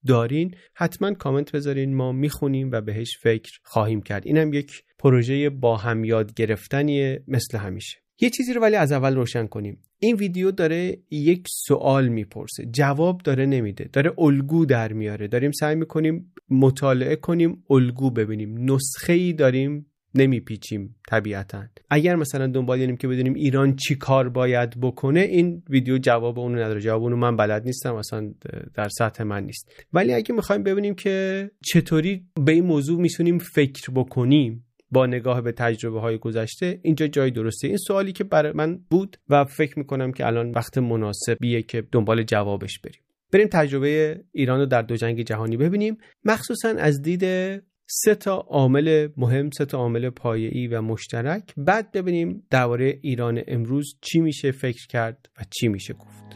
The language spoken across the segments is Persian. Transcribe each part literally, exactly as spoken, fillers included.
دارین حتما کامنت بذارین، ما میخونیم و بهش فکر خواهیم کرد. اینم یک پروژه با هم یاد گرفتنیه مثل همیشه. یه چیزی رو ولی از اول روشن کنیم. این ویدیو داره یک سوال میپرسه، جواب داره نمیده، داره الگو در میاره. داریم سعی میکنیم مطالعه کنیم، الگو ببینیم، نسخه‌ای داریم نمیپیچیم. طبیعتا اگر مثلا دنبالیم که بدونیم ایران چی کار باید بکنه، این ویدیو جواب اونو نداره. جواب اونو من بلد نیستم، اصلا در سطح من نیست. ولی اگه میخوایم ببینیم که چطوری به این موضوع میتونیم فکر بکنیم با نگاه به تجربه های گذشته، اینجا جای درسته. این سوالی که برای من بود و فکر میکنم که الان وقت مناسبیه که دنبال جوابش بریم. بریم تجربه ایران رو در دو جنگ جهانی ببینیم، مخصوصا از دید سه تا عامل مهم، سه تا عامل پایه‌ای و مشترک. بعد ببینیم درباره ایران امروز چی میشه فکر کرد و چی میشه گفت.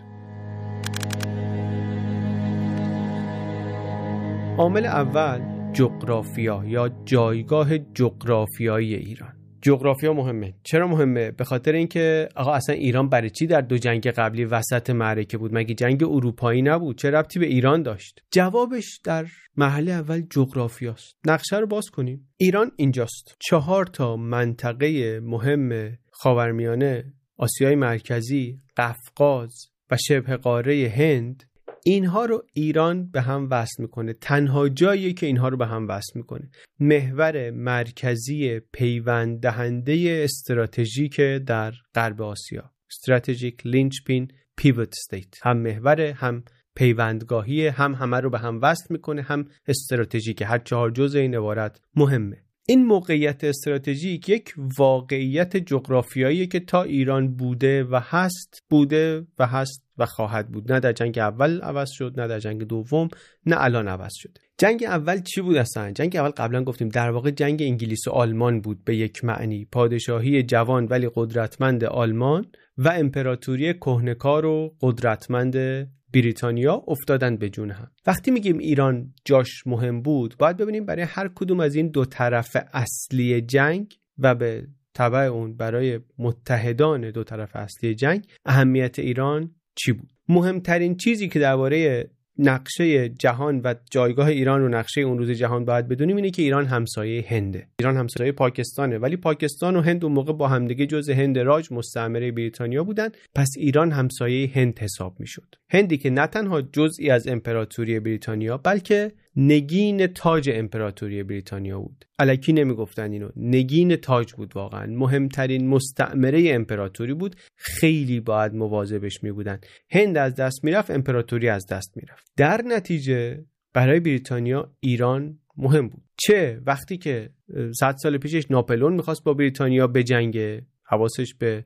عامل اول جغرافیا یا جایگاه جغرافیایی ایران. جغرافیا مهمه. چرا مهمه؟ به خاطر اینکه آقا اصلا ایران برای چی در دو جنگ قبلی وسط معرکه بود؟ مگه جنگ اروپایی نبود؟ چه ربطی به ایران داشت؟ جوابش در مرحله اول جغرافیاست. نقشه رو باز کنیم. ایران اینجاست. چهار تا منطقه مهم خاورمیانه، آسیای مرکزی، قفقاز و شبه قاره هند، اینها رو ایران به هم وصل میکنه. تنها جایی که اینها رو به هم وصل میکنه. محور مرکزی پیوند دهنده استراتژیک در غرب آسیا. Strategic Linchpin Pivot State. هم محور، هم پیوندگاهی، هم همه رو به هم وصل میکنه، هم استراتژیک. هر چهار جزء این عبارت مهمه. این موقعیت استراتژیک یک واقعیت جغرافیایی که تا ایران بوده و هست، بوده و هست و خواهد بود. نه در جنگ اول عوض شد، نه در جنگ دوم، نه الان عوض شد. جنگ اول چی بود اصلا؟ جنگ اول قبلا گفتیم در واقع جنگ انگلیس و آلمان بود به یک معنی. پادشاهی جوان ولی قدرتمند آلمان و امپراتوری کهنه‌کار و قدرتمند بریتانیا افتادن به جون هم. وقتی میگیم ایران جاش مهم بود، باید ببینیم برای هر کدوم از این دو طرف اصلی جنگ و به تبع اون برای متحدان دو طرف اصلی جنگ اهمیت ایران چی بود. مهمترین چیزی که درباره نقشه جهان و جایگاه ایران رو نقشه اون روز جهان باید بدونیم اینه که ایران همسایه هنده. ایران همسایه پاکستانه، ولی پاکستان و هند اون موقع با همدیگه جزء هند راج مستعمره بریتانیا بودن. پس ایران همسایه هند حساب میشد. هندی که نه تنها جزئی از امپراتوری بریتانیا بلکه نگین تاج امپراتوری بریتانیا بود. الکی نمیگفتن اینو، نگین تاج بود. واقعا مهمترین مستعمره امپراتوری بود. خیلی باید مواظبش میبودن. هند از دست میرفت، امپراتوری از دست میرفت. در نتیجه برای بریتانیا ایران مهم بود. چه وقتی که صد سال پیشش ناپلئون میخواست با بریتانیا بجنگه، حواسش به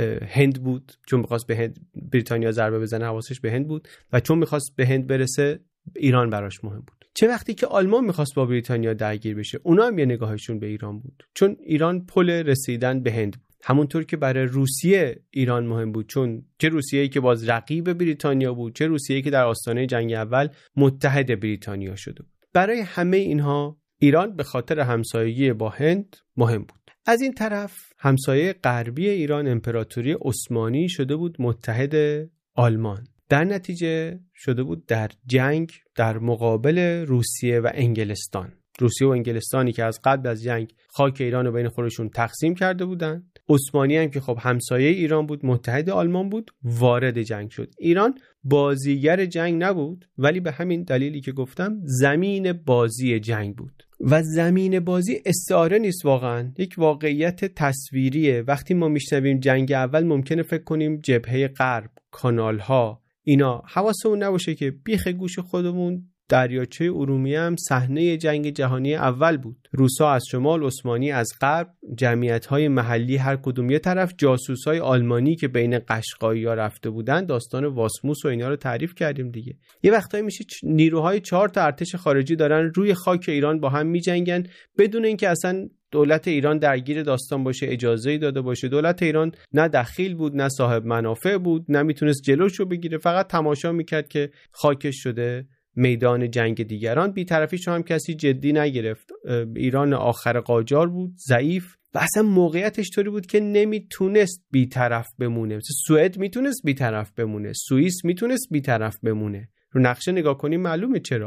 هند بود، چون میخواست به هند بریتانیا ضربه بزنه حواسش به هند بود، و چون میخواست به هند برسه ایران براش مهم بود. چه وقتی که آلمان میخواست با بریتانیا درگیر بشه، اونا هم یه نگاهشون به ایران بود، چون ایران پل رسیدن به هند بود. همونطور که برای روسیه ایران مهم بود، چون چه روسیه‌ای که باز رقیب بریتانیا بود، چه روسیه‌ای که در آستانه جنگ اول متحد بریتانیا شده بود. برای همه اینها ایران به خاطر همسایگی با هند مهم بود. از این طرف همسایه غربی ایران امپراتوری عثمانی شده بود متحد آلمان. در نتیجه شده بود در جنگ در مقابل روسیه و انگلستان. روسیه و انگلستانی که از قبل از جنگ خاک ایران رو بین خودشون تقسیم کرده بودن. عثمانی هم که خب همسایه ایران بود، متحد آلمان بود، وارد جنگ شد. ایران بازیگر جنگ نبود، ولی به همین دلیلی که گفتم زمین بازی جنگ بود. و زمین بازی استعاره نیست، واقعا یک واقعیت تصویریه. وقتی ما میشنویم جنگ اول ممکنه فکر کنیم جبهه غرب، کانال‌ها، اینا. حواسمون نباشه که بیخ گوش خودمون دریاچه ارومیه هم صحنه جنگ جهانی اول بود. روسا از شمال، عثمانی از غرب، جمعیت‌های محلی هر کدوم یه طرف. جاسوسای آلمانی که بین قشقایی‌ها رفته بودن، داستان واسموس و اینا رو تعریف کردیم دیگه. یه وقتایی میشه نیروهای چهار تا ارتش خارجی دارن روی خاک ایران با هم میجنگن بدون اینکه اصلا دولت ایران درگیر داستان باشه، اجازه‌ای داده باشه. دولت ایران نه دخیل بود، نه صاحب منافع بود، نه میتونست جلوشو بگیره، فقط تماشا میکرد که خاکش شده میدان جنگ دیگران. بی‌طرفیش هم کسی جدی نگرفت. ایران آخر قاجار بود، ضعیف، و اصلا موقعیتش طوری بود که نمیتونست بی‌طرف بمونه. مثل سوئد میتونست بی‌طرف بمونه، سوئیس میتونست بی‌طرف بمونه. رو نقشه نگاه کنیم معلومه چرا.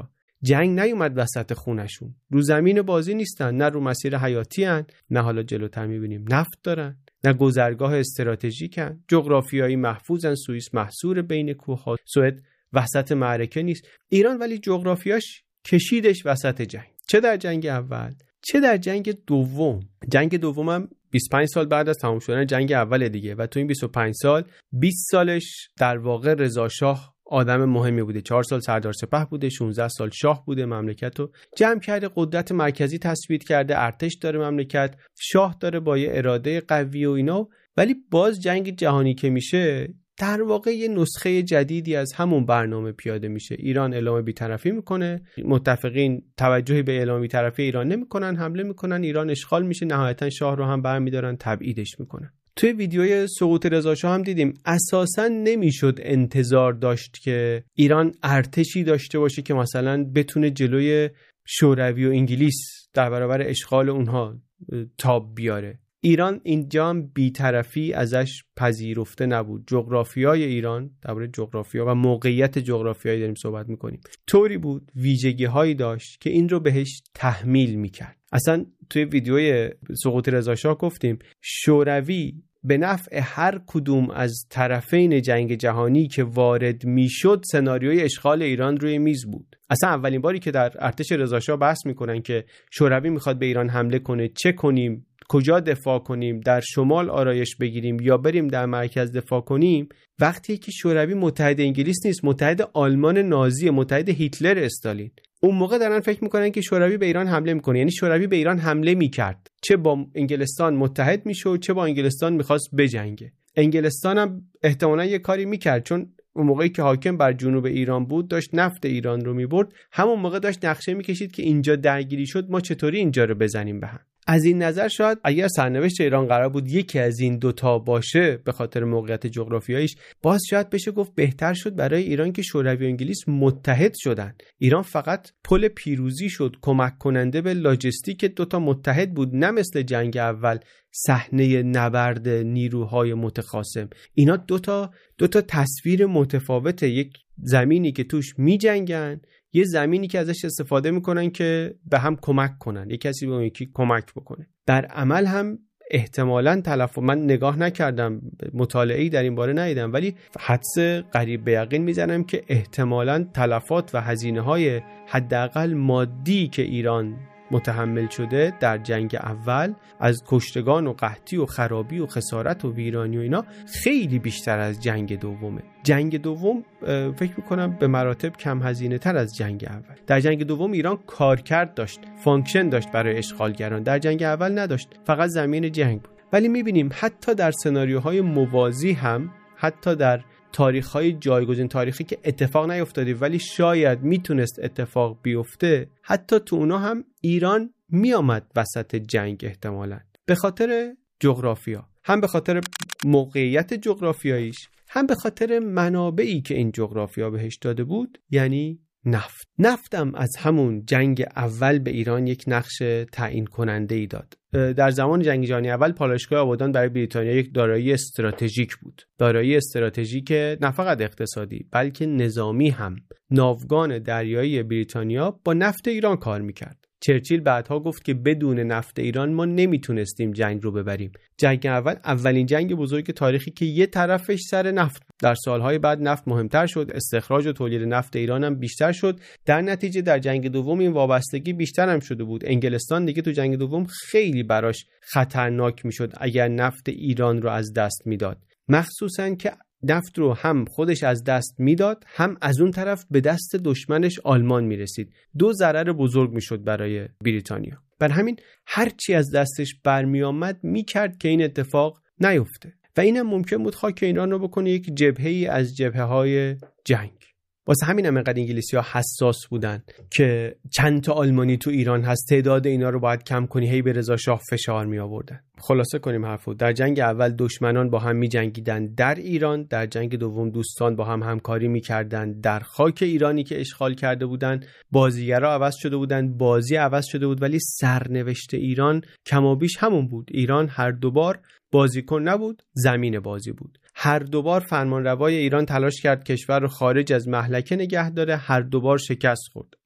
جنگ نیومد وسط خونشون، رو زمین بازی نیستن، نه رو مسیر حیاتی هن، نه حالا جلوتر میبینیم نفت دارن، نه گذرگاه استراتژیکن، جغرافیایی محفوظن، سوئیس محصور بین کوه‌ها، سوئد وسط معرکه نیست. ایران ولی جغرافیاش کشیدش وسط جنگ، چه در جنگ اول چه در جنگ دوم. جنگ دومم بیست و پنج سال بعد از تمام شدن جنگ اول دیگه و تو این بیست و پنج سال بیست سالش در واقع رضا شاه آدم مهمی بوده. چهار سال سردار سپه بوده، شانزده سال شاه بوده، مملکت رو جمع کرده، قدرت مرکزی تثبیت کرده، ارتش داره مملکت، شاه داره با یه اراده قوی و اینا. ولی باز جنگ جهانی که میشه در واقع یه نسخه جدیدی از همون برنامه پیاده میشه. ایران اعلام بی‌طرفی میکنه، متفقین توجهی به اعلام بی‌طرفی ایران نمیکنن، حمله میکنن، ایران اشغال میشه، نهایتا شاه رو هم برمیدارن تبعیدش میکنن. توی ویدیوی سقوط رضا شاه هم دیدیم اساساً نمیشد انتظار داشت که ایران ارتشی داشته باشه که مثلا بتونه جلوی شوروی و انگلیس در برابر اشغال اونها تاب بیاره. ایران اینجا هم بی‌طرفی ازش پذیرفته نبود. جغرافیای ایران، درباره جغرافیا و موقعیت جغرافیایی داریم صحبت میکنیم، طوری بود، ویژگی هایی داشت که این رو بهش تحمیل میکرد. اصلا توی ویدیوی سقوط رضا شاه گفتیم شوروی به نفع هر کدوم از طرفین جنگ جهانی که وارد میشد سناریوی اشغال ایران روی میز بود. اصلا اولین باری که در ارتش رضا شاه بحث میکنن که شوروی میخواد به ایران حمله کنه، چه کنیم، کجا دفاع کنیم، در شمال آرایش بگیریم یا بریم در مرکز دفاع کنیم، وقتی که شوروی متحد انگلیس نیست، متحد آلمان نازی، متحد هیتلر استالین. اون موقع دارن فکر میکنن که شوروی به ایران حمله میکنه، یعنی شوروی به ایران حمله میکرد، چه با انگلستان متحد میشد چه با انگلستان میخواست بجنگه. انگلستان هم احتمالاً یه کاری میکرد، چون اون موقعی که حاکم بر جنوب ایران بود داشت نفت ایران رو میبرد، همون موقع داشت نقشه میکشید که اینجا درگیری شد ما چطوری اینجا رو بزنیم به هم. از این نظر شاید اگر سرنوشت ایران قرار بود یکی از این دوتا باشه به خاطر موقعیت جغرافیاییش، باز شاید بشه گفت بهتر شد برای ایران که شوروی و انگلیس متحد شدن. ایران فقط پل پیروزی شد، کمک کننده به لاجستیک دوتا متحد بود، نه مثل جنگ اول صحنه نبرد نیروهای متخاصم. اینا دوتا دوتا تصویر متفاوته، یک زمینی که توش میجنگن، یه زمینی که ازش استفاده میکنن که به هم کمک کنن، یک کسی به اون یکی کمک بکنه. در عمل هم احتمالاً تلف من نگاه نکردم، مطالعه‌ای در این باره ندیدم، ولی حدس قریب به یقین میزنم که احتمالاً تلفات و هزینه‌های حداقل مادی که ایران متحمل شده در جنگ اول از کشتگان و قحطی و خرابی و خسارت و ویرانی و اینا خیلی بیشتر از جنگ دومه. جنگ دوم فکر میکنم به مراتب کم هزینه تر از جنگ اول. در جنگ دوم ایران کارکرد داشت، فانکشن داشت برای اشغالگران، در جنگ اول نداشت، فقط زمین جنگ بود. ولی میبینیم حتی در سناریوهای موازی هم، حتی در تاریخ‌های جایگزین، تاریخی که اتفاق نیفتاده ولی شاید میتونست اتفاق بیفته، حتی تو اونا هم ایران میامد وسط جنگ احتمالاً، به خاطر جغرافیا، هم به خاطر موقعیت جغرافیاییش، هم به خاطر منابعی که این جغرافیا بهش داده بود، یعنی نفت. نفتم از همون جنگ اول به ایران یک نقش تعیین کننده ای داد. در زمان جنگ جهانی اول پالایشگاه آبادان برای بریتانیا یک دارایی استراتژیک بود. دارایی استراتژیک نه فقط اقتصادی بلکه نظامی هم. ناوگان دریایی بریتانیا با نفت ایران کار میکرد. چرچیل بعدها گفت که بدون نفت ایران ما نمیتونستیم جنگ رو ببریم. جنگ اول اولین جنگ بزرگ تاریخی که یه طرفش سر نفت بود. در سالهای بعد نفت مهمتر شد، استخراج و تولید نفت ایران هم بیشتر شد. در نتیجه در جنگ دوم این وابستگی بیشتر هم شده بود. انگلستان دیگه تو جنگ دوم خیلی براش خطرناک میشد اگر نفت ایران رو از دست میداد. مخصوصاً که نفت رو هم خودش از دست میداد، هم از اون طرف به دست دشمنش آلمان میرسید. دو ضرر بزرگ میشد برای بریتانیا. بر همین هر چی از دستش برمی آمد میکرد که این اتفاق نیفته و اینم ممکن بود خاک ایران رو بکنه یک جبهه‌ای از جبهه‌های جنگ. واسه همین هم اینقدر انگلیسی‌ها حساس بودن که چند تا آلمانی تو ایران هست، تعداد اینا رو باید کم کنی، هی به رضا شاه فشار می آوردن. خلاصه کنیم حرفو، در جنگ اول دشمنان با هم می جنگیدن در ایران، در جنگ دوم دوستان با هم همکاری می کردن در خاک ایرانی که اشغال کرده بودن. بازیگرا عوض شده بودن، بازی عوض شده بود، ولی سرنوشت ایران کمابیش همون بود. ایران هر دوبار بازیکن نبود، زمین بازی بود. هر دوبار فرمانروای ایران تلاش کرد کشور رو خارج از مهلکه نگه داره، هر دوبار شکست خورد.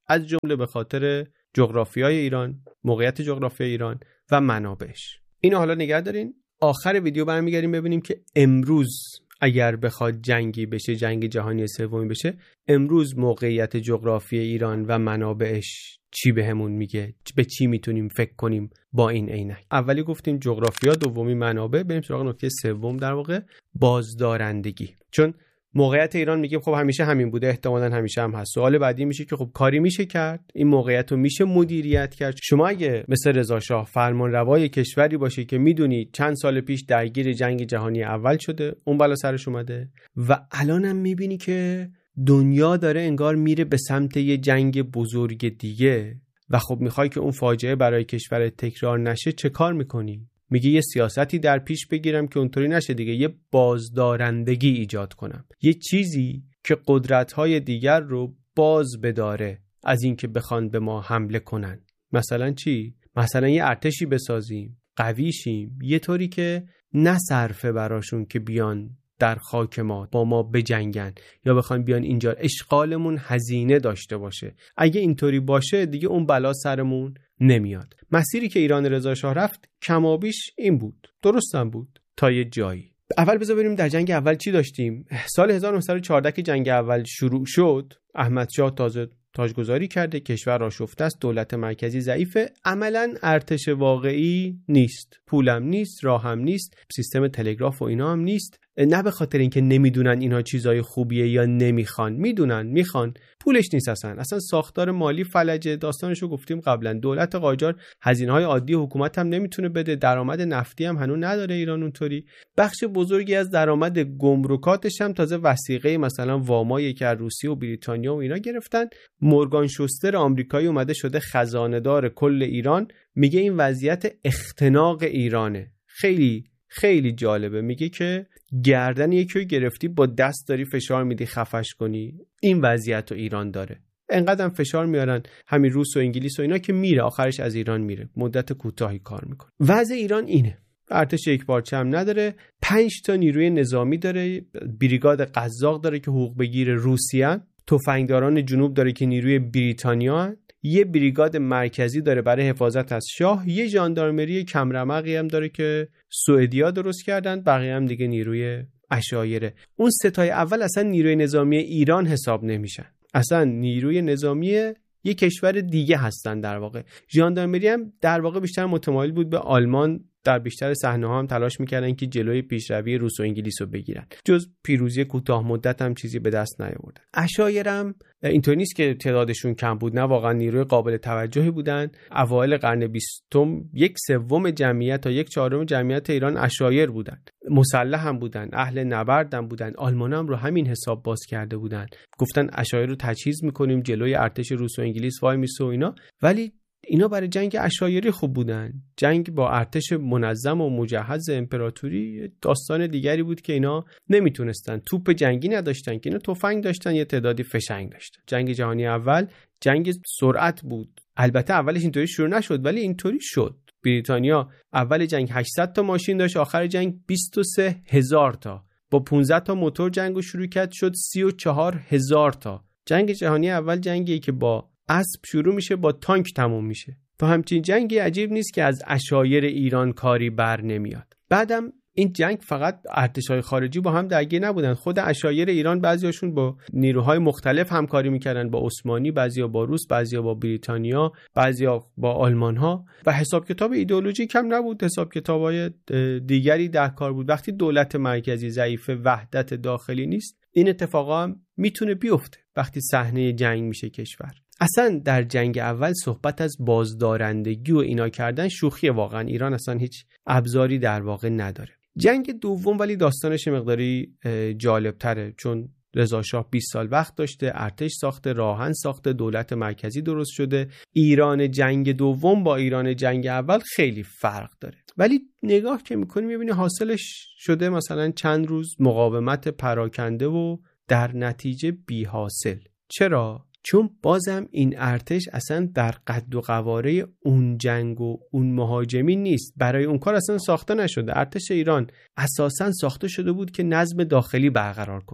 از جمله به خاطر جغرافیای ایران، موقعیت جغرافیای ایران و منابعش. اینو حالا نگه دارین. آخر ویدیو برمیگردیم ببینیم که امروز اگر بخواد جنگی بشه، جنگ جهانی سومی بشه، امروز موقعیت جغرافیای ایران و منابعش چی بهمون میگه، به چی میتونیم فکر کنیم با این عینک. اولی گفتیم جغرافیا، دومی منابع، بریم سراغ نکته سوم، در واقع بازدارندگی. چون موقعیت ایران میگه خب همیشه همین بوده، احتمالاً همیشه هم هست. سوال بعدی میشه که خب کاری میشه کرد، این موقعیت رو میشه مدیریت کرد. شما اگه مثل رضا شاه فرمانروای کشوری باشی که میدونی چند سال پیش درگیر جنگ جهانی اول شده، اون بالا سرش اومده و الانم میبینی که دنیا داره انگار میره به سمت یه جنگ بزرگ دیگه و خب میخوای که اون فاجعه برای کشور تکرار نشه، چه کار میکنی؟ میگه یه سیاستی در پیش بگیرم که اونطوری نشه دیگه، یه بازدارندگی ایجاد کنم، یه چیزی که قدرت‌های دیگر رو باز بداره از این که بخوان به ما حمله کنن. مثلا چی؟ مثلا یه ارتشی بسازیم، قوی شیم، یه طوری که نه صرفه براشون که بیان در خاک ما با ما بجنگن یا بخوان بیان اینجا، اشغالمون هزینه داشته باشه. اگه اینطوری باشه دیگه اون بلا سرمون نمیاد. مسیری که ایران رضا شاه رفت کمابیش این بود، درستم بود تا یه جایی. اول بذار بریم در جنگ اول چی داشتیم. سال هزار و نهصد و چهارده که جنگ اول شروع شد، احمد شاه تازه تاجگذاری کرده، کشور آشفته است، دولت مرکزی ضعیفه، عملاً ارتش واقعی نیست، پولم نیست، راهم نیست، سیستم تلگراف و اینا هم نیست. نه به خاطر اینکه نمیدونن اینا چیزای خوبیه یا نمیخوان، میدونن میخوان، پولش نیست اصلا. اصلا ساختار مالی فلجه، داستانشو گفتیم قبلا. دولت قاجار هزینه‌های عادی حکومت هم نمیتونه بده، درآمد نفتی هم هنوز نداره ایران اونطوری. بخش بزرگی از درآمد گمرکاتش هم تازه وثیقه مثلا وامایی که از روسیه و بریتانیا و اینا گرفتن. مورگان شوستر آمریکایی اومده شده خزانه‌دار کل ایران، میگه این وضعیت اختناق ایرانه. خیلی خیلی جالبه. میگه که گردن یکی رو گرفتی با دست داری فشار میدی خفش کنی. این وضعیت رو ایران داره. انقدر فشار میارن همین روس و انگلیس و اینا که میره، آخرش از ایران میره، مدت کوتاهی کار میکنه. وضع ایران اینه. ارتش یک پارچه هم نداره، پنج تا نیروی نظامی داره، بریگاد قزاق داره که حقوق بگیر روسیه، تفنگداران جنوب داره که نیروی بریتانیا هن. یه بریگاد مرکزی داره برای حفاظت از شاه، یه ژاندارمری کمرمقی هم داره که سوئدیا درست کردن، بقیه هم دیگه نیروی عشایره. اون ستای اول اصلا نیروی نظامی ایران حساب نمیشن، اصلا نیروی نظامی یه کشور دیگه هستن. در واقع ژاندارمری هم در واقع بیشتر متمایل بود به آلمان، در بیشتر صحنه‌ها هم تلاش می‌کردن که جلوی پیشروی روس و انگلیس رو بگیرن، جز پیروزی کوتاه مدت هم چیزی به دست نیاوردن. عشایرم اینطور نیست که تعدادشون کم بود، نه، واقعا نیروی قابل توجهی بودن. اوایل قرن بیستم یک سوم جمعیت تا یک چهارم جمعیت ایران عشایر بودن، مسلح هم بودن، اهل نبرد هم بودن. آلمان‌ها هم رو همین حساب باز کرده بودن، گفتن عشایر رو تجهیز می‌کنیم، جلوی ارتش روس و انگلیس وای میسه و اینا. ولی اینا برای جنگ عشایری خوب بودن. جنگ با ارتش منظم و مجهز امپراتوری داستان دیگری بود که اینا نمیتونستن. توپ جنگی نداشتن که اینا تفنگ داشتن، یه تعدادی فشنگ داشتن. جنگ جهانی اول جنگ سرعت بود. البته اولش اینطوری شروع نشد ولی اینطوری شد. بریتانیا اول جنگ هشتصد تا ماشین داشت، آخر جنگ بیست و سه هزار تا. با پانزده تا موتور جنگو شروع کرد، شد سی و چهار هزار تا. جنگ جهانی اول جنگی که با اسب شروع میشه، با تانک تموم میشه. تو همچین جنگی عجیب نیست که از عشایر ایران کاری بر نمیاد. بعدم این جنگ فقط ارتشای خارجی با هم درگیر نبودن، خود عشایر ایران بعضیاشون با نیروهای مختلف همکاری میکردن، با عثمانی، بعضیا با روس، بعضیا با بریتانیا، بعضیا با آلمانها و حساب کتاب ایدئولوژی کم نبود، حساب کتابای دیگری در کار بود. وقتی دولت مرکزی ضعیف، وحدت داخلی نیست، این اتفاقا هم میتونه بیفته وقتی صحنه جنگ میشه کشور. اصلا در جنگ اول صحبت از بازدارندگی و اینا کردن شوخی، واقعا ایران اصلا هیچ ابزاری در واقع نداره. جنگ دوم ولی داستانش مقداری جالب تره، چون رضا شاه بیست سال وقت داشته، ارتش ساخته، راهن ساخته، دولت مرکزی درست شده. ایران جنگ دوم با ایران جنگ اول خیلی فرق داره، ولی نگاه که میکنی میبینی حاصلش شده مثلا چند روز مقاومت پراکنده و در نتیجه بی حاصل. چرا؟ چون بازم این ارتش اصلا در قد و قواره اون جنگ و اون مهاجمین نیست، برای اون کار اصلا ساخته نشده. ارتش ایران اساسا ساخته شده بود که نظم داخلی برقرار کنه.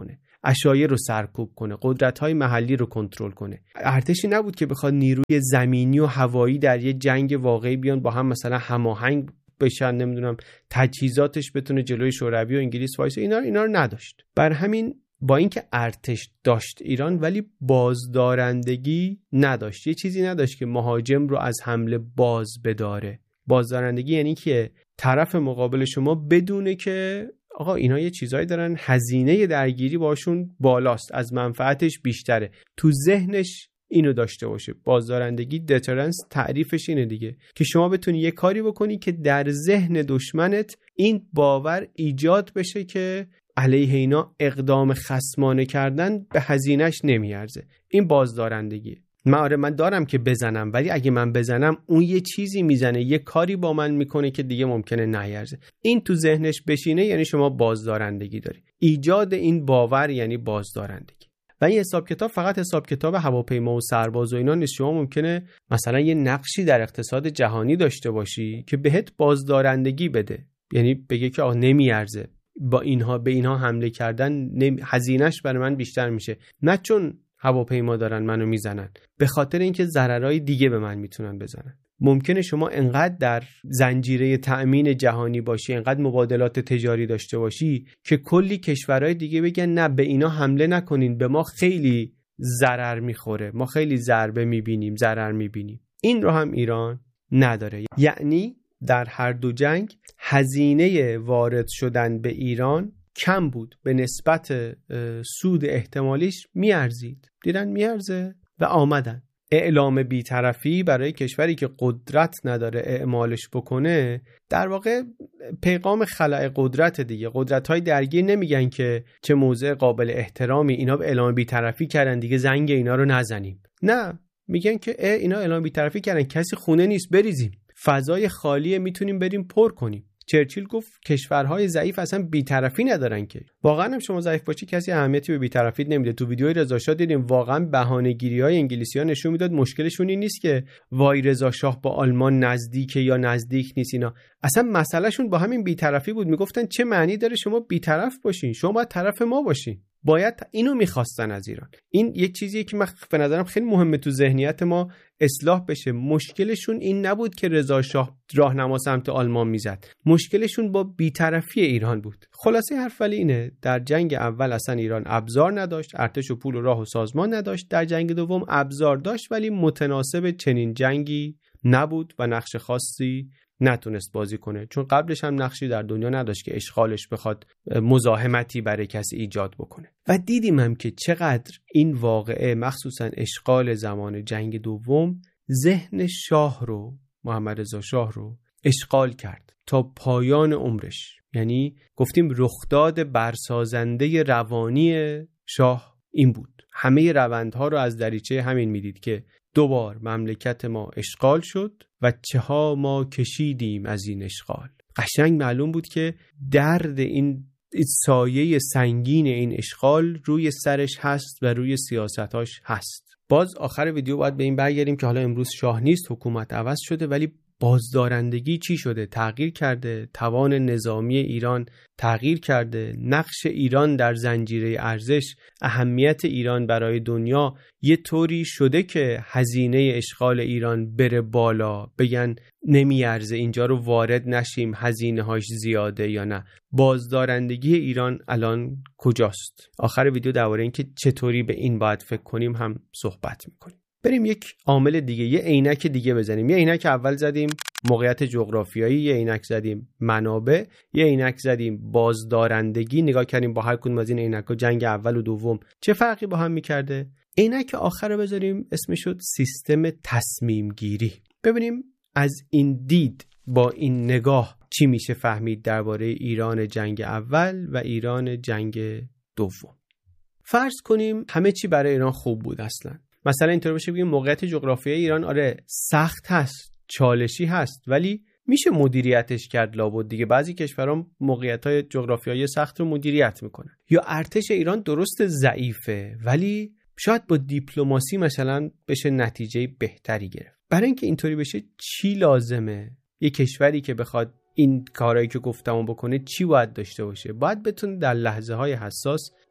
اشایر رو سرکوب کنه، قدرت‌های محلی رو کنترل کنه. ارتشی نبود که بخواد نیروی زمینی و هوایی در یه جنگ واقعی بیان با هم مثلا هماهنگ بشن، نمیدونم تجهیزاتش بتونه جلوی شوروی و انگلیس وایسه. اینا اینا رو نداشت. بر همین با اینکه ارتش داشت ایران، ولی بازدارندگی نداشت. یه چیزی نداشت که مهاجم رو از حمله باز بداره. بازدارندگی یعنی که طرف مقابل شما بدونه که آقا اینا یه چیزایی دارن، هزینه درگیری باشون بالاست، از منفعتش بیشتره، تو ذهنش اینو داشته باشه. بازدارندگی، دترنس، تعریفش اینه دیگه، که شما بتونی یه کاری بکنی که در ذهن دشمنت این باور ایجاد بشه که علیه اینا اقدام خصمانه کردن به هزینهش نمیارزه. این بازدارندگیه. من آره من دارم که بزنم، ولی اگه من بزنم اون یه چیزی میزنه، یه کاری با من میکنه که دیگه ممکنه نیارزه. این تو ذهنش بشینه یعنی شما بازدارندگی داری. ایجاد این باور یعنی بازدارندگی. و این حساب کتاب فقط حساب کتاب هواپیما و سرباز و اینا نیست. شما ممکنه مثلا یه نقشی در اقتصاد جهانی داشته باشی که بهت بازدارندگی بده، یعنی بگه که آقا نمیارزه با اینها به اینها حمله کردن، نمی... هزینه‌اش برای من بیشتر میشه، نه چون هواپیما دارن منو میزنن، به خاطر اینکه ضررهای دیگه به من میتونن بزنن. ممکنه شما انقدر در زنجیره تأمین جهانی باشی، انقدر مبادلات تجاری داشته باشی که کلی کشورهای دیگه بگن نه به اینا حمله نکنین، به ما خیلی ضرر میخوره، ما خیلی ضربه میبینیم، ضرر میبینیم. این رو هم ایران نداره. یعنی در هر دو جنگ هزینه وارد شدن به ایران کم بود، به نسبت سود احتمالیش میارزید. دیدن میارزه و آمدن. اعلام بی‌طرفی برای کشوری که قدرت نداره اعمالش بکنه، در واقع پیغام خلأ قدرت دیگه. قدرت‌های درگیر نمیگن که چه موضع قابل احترامی، اینا به اعلام بی‌طرفی کردن دیگه زنگ اینا رو نزنیم. نه، میگن که اینا اعلام بی‌طرفی کردن، کسی خونه نیست بریزیم، فضای خالیه میتونیم بریم پر کنیم. چرچیل گفت کشورهای ضعیف اصلا بی‌طرفی ندارن که. واقعا هم شما ضعیف باشی کسی اهمیتی به بی‌طرفیت نمیده. تو ویدیوی رضا شاه دیدیم واقعا بهانه‌گیری‌های انگلیسی‌ها نشون میداد مشکلشون این نیست که وای رضا شاه با آلمان نزدیکه یا نزدیک نیست. اینا اصلا مسئلهشون با همین بی‌طرفی بود. میگفتن چه معنی داره شما بی‌طرف باشین، شما باید طرف ما باشین. باید اینو میخواستن از ایران. این یک چیزیه که من به نظرم خیلی مهمه تو ذهنیت ما اصلاح بشه. مشکلشون این نبود که رضا شاه راهنما سمت آلمان میزد، مشکلشون با بی‌طرفی ایران بود. خلاصه حرف ولی اینه، در جنگ اول اصلا ایران ابزار نداشت، ارتش و پول و راه و سازمان نداشت. در جنگ دوم ابزار داشت ولی متناسب چنین جنگی نبود و نقش خاصی نتونست بازی کنه، چون قبلش هم نقشی در دنیا نداشت که اشغالش بخواد مزاحمتی برای کسی ایجاد بکنه. و دیدیم هم که چقدر این واقعه، مخصوصا اشغال زمان جنگ دوم، ذهن شاه رو، محمد رضا شاه رو اشغال کرد تا پایان عمرش. یعنی گفتیم رخداد برسازنده روانی شاه این بود. همه روندها رو از دریچه همین میدید که دوبار مملکت ما اشغال شد و چه ها ما کشیدیم از این اشغال. قشنگ معلوم بود که درد این سایه سنگین این اشغال روی سرش هست و روی سیاستاش هست. باز آخر ویدیو باید به این برگردیم که حالا امروز شاه نیست، حکومت عوض شده، ولی بازدارندگی چی شده؟ تغییر کرده. توان نظامی ایران تغییر کرده. نقش ایران در زنجیره ارزش، اهمیت ایران برای دنیا یه طوری شده که هزینه اشغال ایران بره بالا، بگن نمیارزه اینجا رو وارد نشیم، هزینه هاش زیاده یا نه. بازدارندگی ایران الان کجاست؟ آخر ویدیو درباره این که چطوری به این باید فکر کنیم هم صحبت میکنیم. بریم یک عامل دیگه، یه عینک دیگه بزنیم. یه عینک اول زدیم موقعیت جغرافیایی، یه عینک زدیم منابع، یه عینک زدیم بازدارندگی. نگاه کردیم با هر کدوم از این عینک‌ها جنگ اول و دوم چه فرقی با هم می‌کرده. عینک آخر رو بذاریم اسمش شد سیستم تصمیم گیری. ببینیم از این دید، با این نگاه چی میشه فهمید درباره ایران جنگ اول و ایران جنگ دوم. فرض کنیم همه چی برای ایران خوب بود اصلا. مثلا اینطور بشه بگیم موقعیت جغرافیایی ایران آره سخت هست، چالشی هست، ولی میشه مدیریتش کرد لابد دیگه. بعضی کشورها موقعیت‌های جغرافیایی سخت رو مدیریت میکنن. یا ارتش ایران درست ضعیفه ولی شاید با دیپلماسی مثلا بشه نتیجه بهتری گرفت. برای اینکه اینطوری بشه چی لازمه؟ یه کشوری که بخواد این کارهایی که گفتم بکنه چی باید داشته باشه؟ باید بتونه در لحظه‌های حساس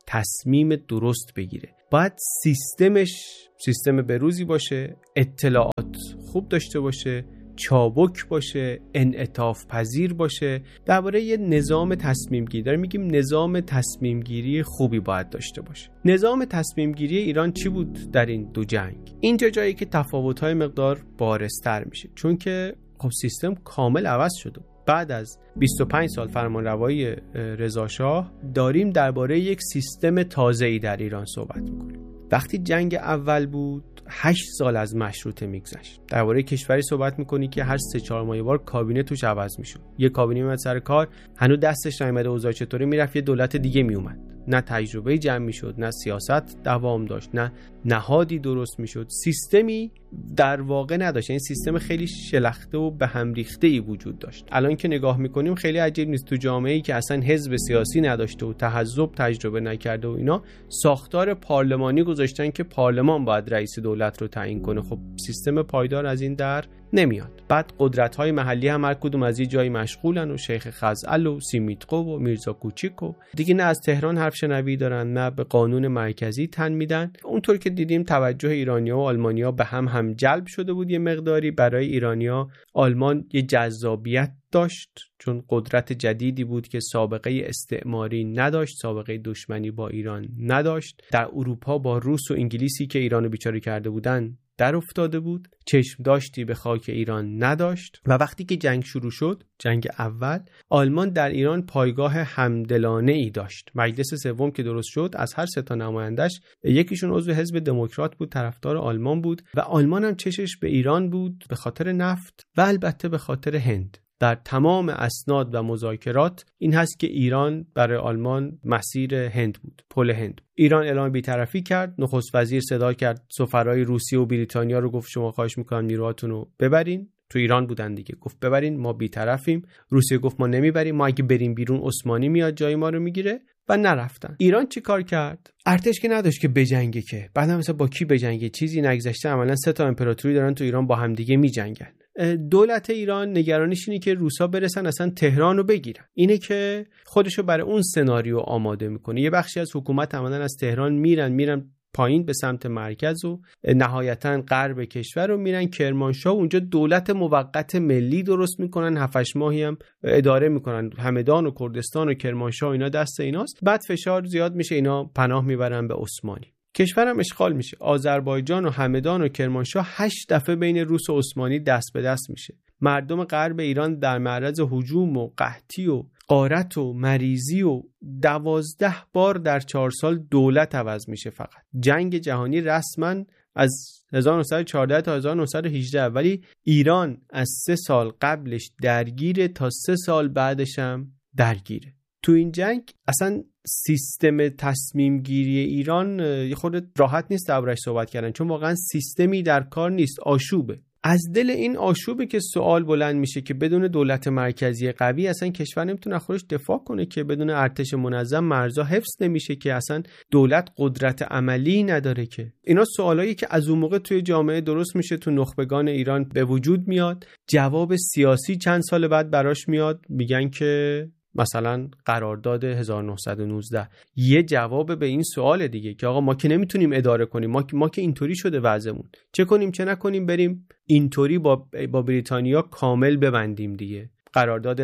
تصمیم درست بگیره. باید سیستمش سیستم بروزی باشه، اطلاعات خوب داشته باشه، چابک باشه، انعطاف پذیر باشه. درباره یه نظام تصمیم گیری داریم میگیم نظام تصمیم گیری خوبی باید داشته باشه. نظام تصمیم گیری ایران چی بود در این دو جنگ؟ اینجا جایی که تفاوت‌های مقدار بارزتر میشه، چون که خب سیستم کامل عوض شده. بعد از بیست و پنج سال فرمانروایی رضا شاه داریم درباره یک سیستم تازه‌ای در ایران صحبت میکنیم. وقتی جنگ اول بود هشت سال از مشروطه میگذشت. درباره کشوری صحبت میکنی که هر سه چهار ماه بار کابینه توش عوض میشد. یه کابینه میاد سر کار، هنوز دستش نیامده اوضاع چطوری، میرفت یه دولت دیگه میومد. نه تجربه جمع میشد، نه سیاست دوام داشت، نه نهادی درست میشد، سیستمی در واقع نداشت. این سیستم خیلی شلخته و به هم ریخته ای وجود داشت. الان که نگاه میکنیم خیلی عجیب نیست تو جامعه‌ای که اصلا حزب سیاسی نداشته و تحزب تجربه نکرده و اینا ساختار پارلمانی گذاشتن که پارلمان باید رئیس دولت رو تعیین کنه. خب سیستم پایدار از این در نمیاد. بعد قدرت‌های محلی هم هر کدوم از یه جایی مشغولن و شیخ خزعل و سیمیتقو و میرزا کوچیک و دیگه نه از تهران حرف شنوی دارن نه به قانون مرکزی تن میدن. اونطور که دیدیم توجه ایرانی‌ها و آلمانی‌ها به هم هم جلب شده بود. یه مقداری برای ایرانی‌ها آلمان یه جذابیت داشت چون قدرت جدیدی بود که سابقه استعماری نداشت، سابقه دشمنی با ایران نداشت. در اروپا با روس و انگلیسی که ایرانو بیچاره کرده بودن در افتاده بود، چشم داشتی به خاک ایران نداشت. و وقتی که جنگ شروع شد، جنگ اول، آلمان در ایران پایگاه همدلانه ای داشت. مجلس سوم که درست شد از هر سه تا نمایندش یکیشون عضو حزب دموکرات بود، طرفدار آلمان بود و آلمان هم چشش به ایران بود به خاطر نفت و البته به خاطر هند. در تمام اسناد و مذاکرات این هست که ایران برای آلمان مسیر هند بود، پل هند. ایران اعلام بی‌طرفی کرد، نخست وزیر صدا کرد سفرای روسیه و بریتانیا رو، گفت شما خواهش می‌کنم نیروهاتون رو ببرین. تو ایران بودن دیگه، گفت ببرین ما بی‌طرفیم. روسیه گفت ما نمیبریم، ما اگه بریم بیرون عثمانی میاد جای ما رو میگیره و نرفتن. ایران چی کار کرد؟ ارتش که نداشت که بجنگه، که بعدم مثلا با کی بجنگه؟ چیزی نگذشته، عملاً سه تا امپراتوری دارن تو ایران با هم دیگه میجنگن. دولت ایران نگرانیش اینه که روسا برسن اصلا تهران رو بگیرن. اینه که خودشو برای اون سناریو آماده میکنه. یه بخشی از حکومت عملاً از تهران میرن میرن پایین به سمت مرکز و نهایتاً غرب کشور رو میرن کرمانشاه. اونجا دولت موقت ملی درست میکنن، هفت هشت ماهی هم اداره میکنن. همدان و کردستان و کرمانشاه اینا دست ایناست. بعد فشار زیاد میشه، اینا پناه میبرن به عثمانی. کشورم اشغال میشه. آذربایجان و همدان و کرمانشاه هشت دفعه بین روس و عثمانی دست به دست میشه. مردم غرب ایران در معرض هجوم و قحطی و غارت و مریضی و دوازده بار در چهار سال دولت عوض میشه. فقط جنگ جهانی رسما از هزار و نهصد و چهارده تا هزار و نهصد و هجده، ولی ایران از سه سال قبلش درگیره تا سه سال بعدش هم درگیره. تو این جنگ اصلا سیستم تصمیم گیری ایران یه خورده راحت نیست دربارش صحبت کردن، چون واقعا سیستمی در کار نیست، آشوبه. از دل این آشوبه که سوال بلند میشه که بدون دولت مرکزی قوی اصلا کشور نمیتونه خودش دفاع کنه، که بدون ارتش منظم مرزا حفظ نمیشه، که اصلا دولت قدرت عملی نداره. که اینا سوالایی که از اون موقع توی جامعه درست میشه، تو نخبگان ایران به وجود میاد. جواب سیاسی چند سال بعد براش میاد، میگن که مثلا قرارداد هزار و نهصد و نوزده یه جواب به این سوال دیگه که آقا ما که نمیتونیم اداره کنیم، ما ما که اینطوری شده وضعمون، چه کنیم چه نکنیم، بریم اینطوری با با بریتانیا کامل ببندیم دیگه. قرارداد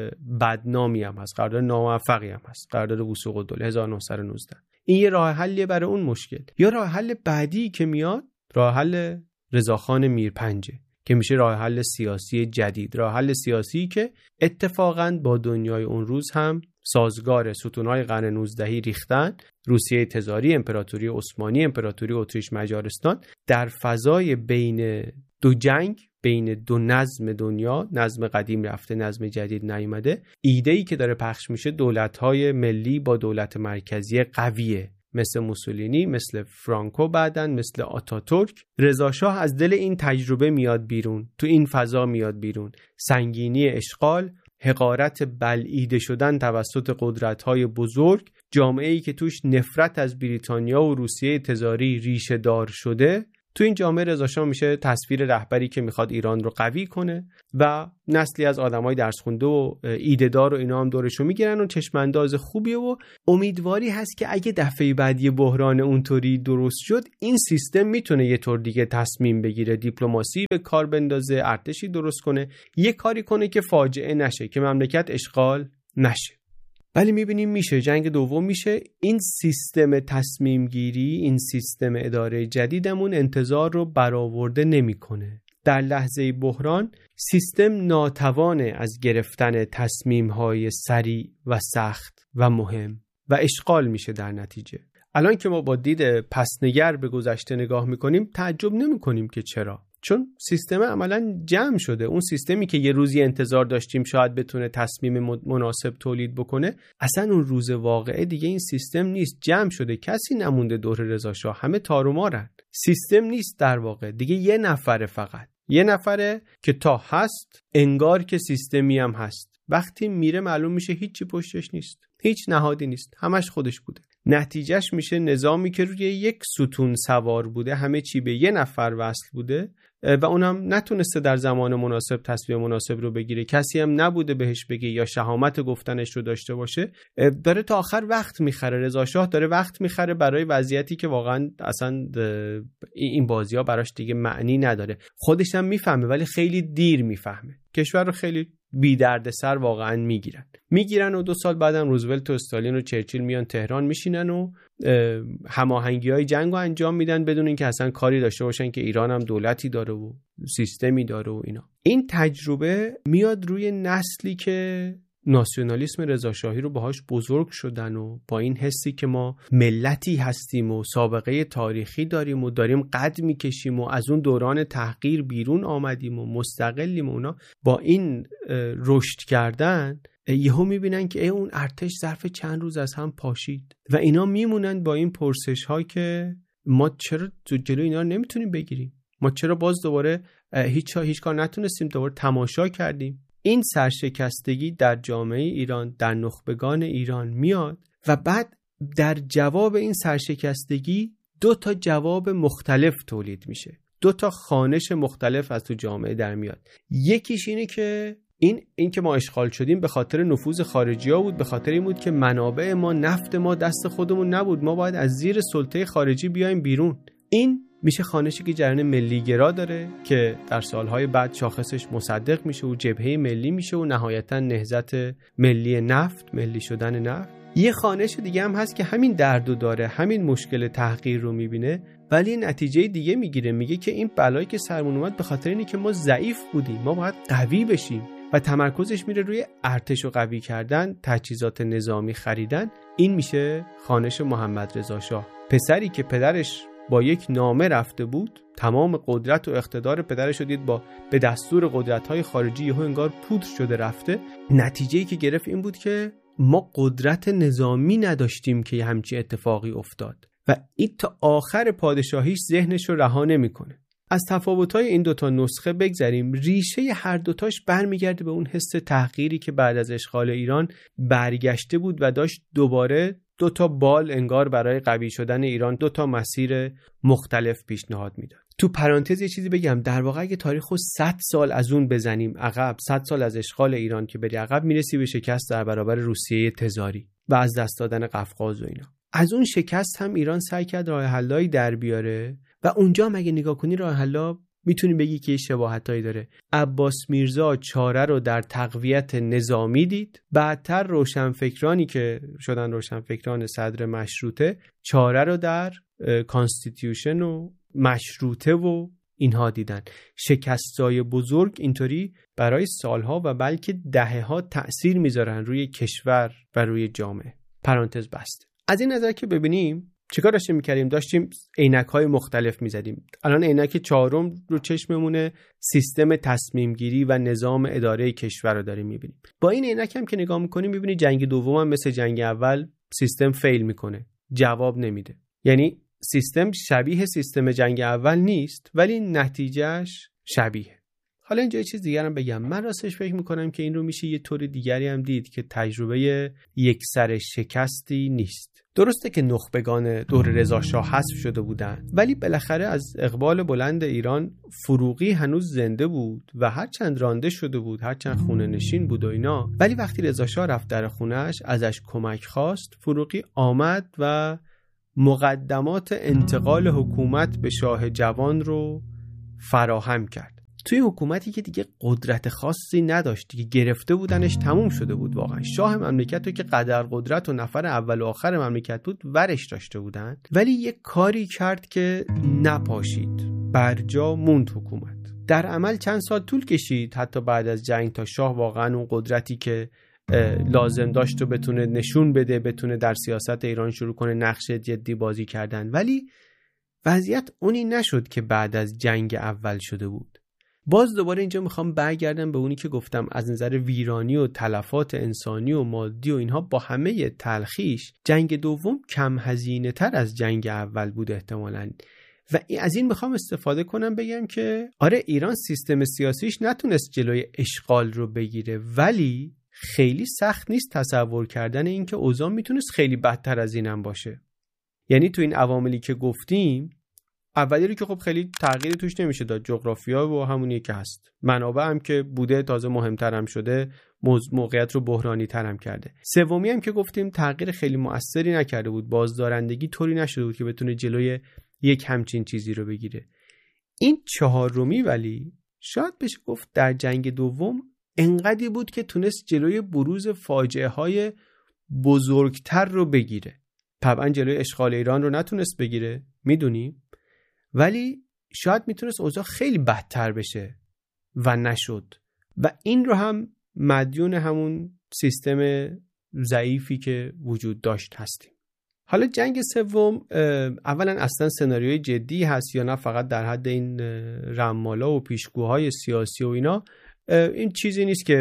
بدنامی هم هست، قرارداد ناموفقی هم هست، قرارداد وثوق الدوله هزار و نهصد و نوزده. این یه راه حلیه برای اون مشکل. یا راه حل بعدی که میاد، راه حل رضاخان میرپنجه که میشه راه حل سیاسی جدید. راه حل سیاسی که اتفاقاً با دنیای اون روز هم سازگار. ستونهای قرن نوزدهی ریختن، روسیه تزاری، امپراتوری عثمانی، امپراتوری اتریش مجارستان، در فضای بین دو جنگ، بین دو نظم دنیا، نظم قدیم رفته، نظم جدید نیامده. ایده‌ای که داره پخش میشه دولت‌های ملی با دولت مرکزی قویه، مثل موسولینی، مثل فرانکو، بعدن مثل آتاتورک. رضا شاه از دل این تجربه میاد بیرون، تو این فضا میاد بیرون. سنگینی اشغال، حقارت بلعیده شدن توسط قدرت‌های بزرگ، جامعه‌ای که توش نفرت از بریتانیا و روسیه تزاری ریشه دار شده، تو این جامعه رضا شاه میشه تصویر رهبری که میخواد ایران رو قوی کنه و نسلی از آدمای درس خونده و ایده‌دار و اینا هم دورشو میگیرن و چشم انداز خوبیه و امیدواری هست که اگه دفعه بعدی بحران اونطوری درست شد این سیستم میتونه یه طور دیگه تصمیم بگیره، دیپلماسی به کار بندازه، ارتشی درست کنه، یه کاری کنه که فاجعه نشه، که مملکت اشغال نشه. ولی میبینیم میشه، جنگ دوم میشه، این سیستم تصمیم گیری، این سیستم اداره جدیدمون انتظار رو برآورده نمیکنه. در لحظه بحران سیستم ناتوانه از گرفتن تصمیم‌های سریع و سخت و مهم و اشغال میشه در نتیجه. الان که ما با دید پسنگر به گذشته نگاه میکنیم تعجب نمیکنیم که چرا، چون سیستم عملا جمع شده. اون سیستمی که یه روزی انتظار داشتیم شاید بتونه تصمیم مناسب تولید بکنه، اصلا اون روز واقعه دیگه این سیستم نیست، جمع شده. کسی نمونده دور رضا شاه، همه تار و مارن. سیستم نیست در واقع دیگه، یه نفره، فقط یه نفره که تا هست انگار که سیستمی هم هست، وقتی میره معلوم میشه هیچی پشتش نیست، هیچ نهادی نیست، همش خودش بوده. نتیجهش میشه نظامی که روی یک ستون سوار بوده، همه چی به یه نفر وصل بوده و اونم نتونسته در زمان مناسب تصمیم مناسب رو بگیره، کسی هم نبوده بهش بگه یا شهامت گفتنش رو داشته باشه. داره تا آخر وقت میخره، رضا شاه داره وقت میخره برای وضعیتی که واقعا اصلا این بازی‌ها براش دیگه معنی نداره. خودش هم میفهمه ولی خیلی دیر میفهمه. کشور رو خیلی بی درد سر واقعا میگیرن میگیرن و دو سال بعدم روزولت و استالین و چرچیل میان تهران میشینن و هماهنگی‌های جنگ رو انجام میدن بدون اینکه اصلا کاری داشته باشن که ایران هم دولتی داره و سیستمی داره و اینا. این تجربه میاد روی نسلی که ناسیونالیسم رضاشاهی رو باهاش بزرگ شدن و با این حسی که ما ملتی هستیم و سابقه تاریخی داریم و داریم قد میکشیم و از اون دوران تحقیر بیرون آمدیم و مستقلیم و اونا، با این رشد کردن یهو میبینن که ای اون ارتش ظرف چند روز از هم پاشید و اینا میمونن با این پرسش ها که ما چرا تو جلو اینا رو نمیتونیم بگیریم، ما چرا باز دوباره هیچ هیچ کار نتونستیم، دوباره تماشا کردیم. این سرشکستگی در جامعه ایران، در نخبگان ایران میاد و بعد در جواب این سرشکستگی دو تا جواب مختلف تولید میشه، دو تا خوانش مختلف از تو جامعه در میاد. یکیش اینه که این این که ما اشغال شدیم به خاطر نفوذ خارجی‌ها بود، به خاطر این بود که منابع ما، نفت ما دست خودمون نبود، ما باید از زیر سلطه خارجی بیایم بیرون. این میشه خوانشی که جریان ملی‌گرا داره که در سالهای بعد شاخصش مصدق میشه و جبهه ملی میشه و نهایتاً نهضت ملی نفت، ملی شدن نفت. یه خوانش دیگه هم هست که همین دردو داره، همین مشکل تحقیر رو میبینه ولی نتیجه دیگه میگیره، میگه که این بلایی که سرمون اومد به خاطر اینه که ما ضعیف بودیم، ما باید قوی بشیم و تمرکزش میره روی ارتش رو قوی کردن، تجهیزات نظامی خریدن. این میشه خوانش محمد رضا شاه، پسری که پدرش با یک نامه رفته بود، تمام قدرت و اقتدار پدرش رو دید با به دستور قدرت‌های خارجی یهو انگار پودر شده رفته. نتیجه‌ای که گرفت این بود که ما قدرت نظامی نداشتیم که همچی اتفاقی افتاد و این تا آخر پادشاهیش ذهنش رو رها نمی‌کنه. از تفاوت‌های این دوتا نسخه بگذریم، ریشه هر دوتاش برمیگرده به اون حس تحقیری که بعد از اشغال ایران برگشته بود و داشت دوباره دو تا بال انگار برای قوی شدن ایران، دو تا مسیر مختلف پیشنهاد میداد. تو پرانتز یه چیزی بگم، در واقع اگه تاریخو صد سال از اون بزنیم عقب، صد سال از اشغال ایران که بری عقب، میرسی به شکست در برابر روسیه تزاری و از دست دادن قفقاز و اینا. از اون شکست هم ایران سعی کرد راه حلایی در بیاره و اونجا هم اگه نگاه کنی راه حلا میتونی بگی که شباهتایی داره. عباس میرزا چاره رو در تقویت نظامی دید، بعدتر روشنفکرانی که شدن روشنفکران صدر مشروطه چاره رو در کانستیتیوشن و مشروطه و اینها دیدن. شکستای بزرگ اینطوری برای سالها و بلکه دهه‌ها تأثیر میذارن روی کشور و روی جامعه. پرانتز بسته. از این نظر که ببینیم چیکار داشتیم میکردیم؟ داشتیم عینک‌های مختلف میزدیم. الان عینک چهارم رو چشممونه، سیستم تصمیم گیری و نظام اداره کشور رو داریم میبینیم. با این عینک هم که نگاه میکنیم میبینی جنگ دوم هم مثل جنگ اول سیستم فیل میکنه، جواب نمیده. یعنی سیستم شبیه سیستم جنگ اول نیست ولی نتیجهش شبیه. حالا اینجا یه چیز دیگر هم بگم. من راستش فکر میکنم که این رو میشه یه طور دیگری هم دید که تجربه یک سر شکستی نیست. درسته که نخبگان دور رضا شاه حذف شده بودن، ولی بالاخره از اقبال بلند ایران فروغی هنوز زنده بود و هر چند رانده شده بود، هر چند خونه نشین بود و اینا، ولی وقتی رضا شاه رفت در خونهش ازش کمک خواست، فروغی آمد و مقدمات انتقال حکومت به شاه جوان رو فراهم کرد. توی حکومتی که دیگه قدرت خاصی نداشت، دیگه گرفته بودنش، تموم شده بود واقعا. شاه مملکت رو که قدر قدرت و نفر اول و آخر مملکت بود ورش داشته بودن، ولی یک کاری کرد که نپاشید، برجا موند حکومت. در عمل چند سال طول کشید حتی بعد از جنگ تا شاه واقعا اون قدرتی که لازم داشت رو بتونه نشون بده، بتونه در سیاست ایران شروع کنه نقش جدی بازی کردن. ولی وضعیت اونی نشد که بعد از جنگ اول شده بود. باز دوباره اینجا میخوام برگردم به اونی که گفتم، از نظر ویرانی و تلفات انسانی و مادی و اینها با همه تلخیش، جنگ دوم کم هزینه تر از جنگ اول بود احتمالاً. و از این میخوام استفاده کنم بگم که آره ایران سیستم سیاسیش نتونست جلوی اشغال رو بگیره، ولی خیلی سخت نیست تصور کردن این که اوضاع میتونست خیلی بدتر از اینم باشه. یعنی تو این عواملی که گفتیم، اولی رو که خب خیلی تغییری توش نمیشه داد، جغرافیا و همونی که هست، منابع هم که بوده تازه مهمتر هم شده، موقعیت رو بحرانی تر هم کرده. سومی هم که گفتیم تغییر خیلی مؤثری نکرده بود، بازدارندگی طوری نشده بود که بتونه جلوی یک همچین چیزی رو بگیره. این چهارمی ولی شاید بشه گفت در جنگ دوم انقدری بود که تونست جلوی بروز فاجعه های بزرگتر رو بگیره. طبعا جلوی اشغال ایران رو نتونست بگیره، میدونیم، ولی شاید میتونست اوضاع خیلی بدتر بشه و نشد. و این رو هم مدیون همون سیستم ضعیفی که وجود داشت هستیم. حالا جنگ سوم اولا اصلا سناریوی جدی هست یا نه فقط در حد این رمالا و پیشگوهای سیاسی و اینا؟ این چیزی نیست که